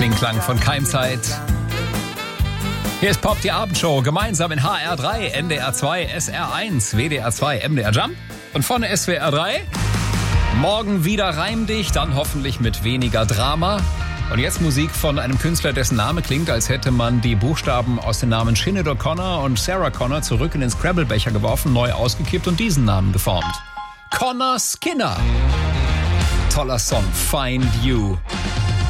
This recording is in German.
Klingklang von Keimzeit. Hier ist Pop, die Abendshow, gemeinsam in HR3, NDR 2, SR1, WDR 2, MDR Jump und von SWR 3. Morgen wieder reimdicht, dann hoffentlich mit weniger Drama. Und jetzt Musik von einem Künstler, dessen Name klingt, als hätte man die Buchstaben aus den Namen Sinead O'Connor und Sarah Connor zurück in den Scrabble-Becher geworfen, neu ausgekippt und diesen Namen geformt. Connor Skinner. Toller Song, Find You.